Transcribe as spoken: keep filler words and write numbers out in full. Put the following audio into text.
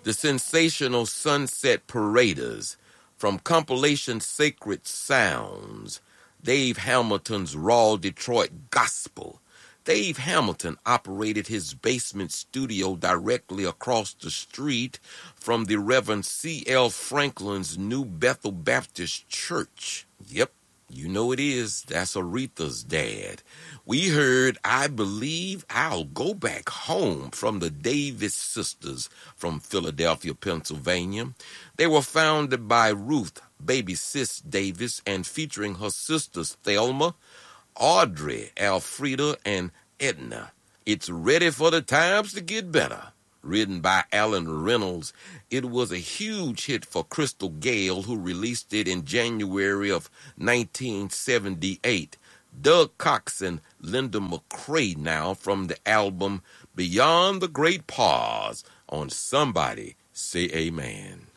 The sensational Sunset Paraders, from compilation Sacred Sounds, Dave Hamilton's Raw Detroit Gospel. Dave Hamilton operated his basement studio directly across the street from the Reverend C L Franklin's New Bethel Baptist Church. Yep, you know it is. That's Aretha's dad. We heard I Believe I'll Go Back Home from the Davis sisters from Philadelphia, Pennsylvania. They were founded by Ruth Baby Sis Davis and featuring her sisters Thelma, Audrey, Alfreda, and Edna. It's ready for the times to get better. Written by Alan Reynolds, it was a huge hit for Crystal Gale, who released it in January of nineteen seventy-eight. Doug Cox and Linda McCrae now from the album Beyond the Great Pause on Somebody Say Amen.